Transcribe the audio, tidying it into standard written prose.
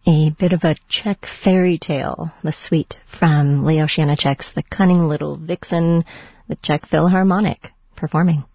A bit of a Czech fairy tale, the suite from Leo Janacek's The Cunning Little Vixen, the Czech Philharmonic performing.